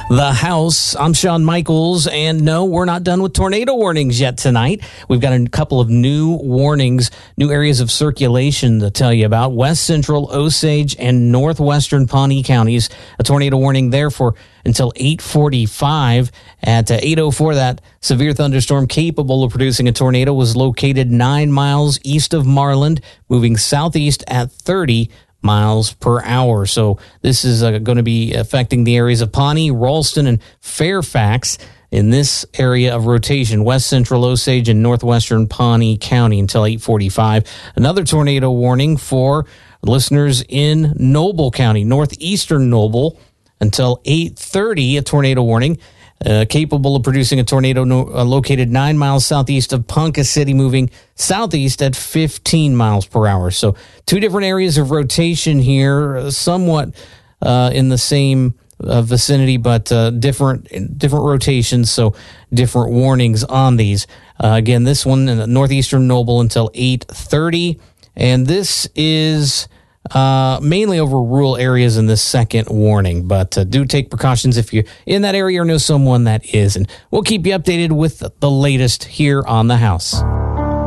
The House. I'm Shawn Michaels, and no, we're not done with tornado warnings yet tonight. We've got a couple of new warnings, new areas of circulation to tell you about. West Central, Osage, and Northwestern Pawnee counties. A tornado warning there for until 8:45. At 8:04, that severe thunderstorm capable of producing a tornado was located 9 miles east of Marland, moving southeast at 30 miles per hour. So this is going to be affecting the areas of Pawnee, Ralston, and Fairfax in this area of rotation, West Central, Osage, and Northwestern Pawnee County until 8:45. Another tornado warning for listeners in Noble County, northeastern Noble, until 8:30, a tornado warning. Capable of producing a tornado located 9 miles southeast of Ponca City, moving southeast at 15 miles per hour. So two different areas of rotation here, somewhat in the same vicinity, but different rotations, so different warnings on these. Again, this one in northeastern Noble until 8:30, and this is mainly over rural areas in this second warning, but do take precautions if you're in that area or know someone that is, and we'll keep you updated with the latest here on The House.